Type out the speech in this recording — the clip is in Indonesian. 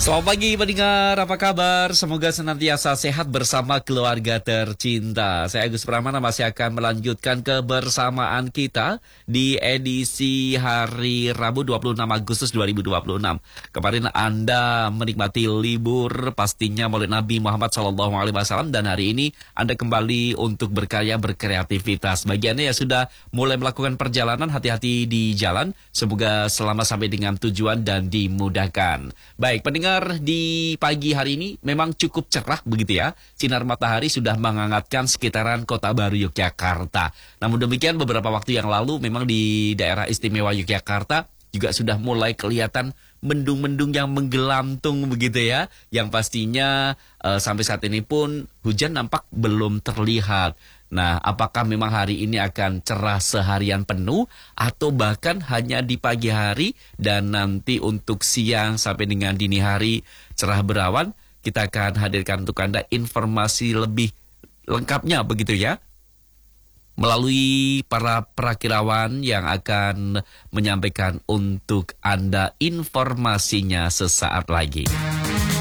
Selamat pagi pendengar, apa kabar? Semoga senantiasa sehat bersama keluarga tercinta. Saya Agus Pramana masih akan melanjutkan kebersamaan kita di edisi hari Rabu 26 Agustus 2026. Kemarin Anda menikmati libur pastinya Maulid Nabi Muhammad SAW, dan hari ini Anda kembali untuk berkarya, berkreativitas. Bagi Anda yang sudah mulai melakukan perjalanan, hati-hati di jalan. Semoga selamat sampai dengan tujuan dan dimudahkan. Baik, pendengar, di pagi hari ini memang cukup cerah begitu ya. Sinar matahari sudah menghangatkan sekitaran Kota Baru Yogyakarta. Namun demikian beberapa waktu yang lalu memang di daerah istimewa Yogyakarta juga sudah mulai kelihatan mendung-mendung yang menggelantung begitu ya. Yang pastinya sampai saat ini pun hujan nampak belum terlihat. Nah, apakah memang hari ini akan cerah seharian penuh atau bahkan hanya di pagi hari dan nanti untuk siang sampai dengan dini hari cerah berawan? Kita akan hadirkan untuk Anda informasi lebih lengkapnya begitu ya, melalui para perakirawan yang akan menyampaikan untuk Anda informasinya sesaat lagi.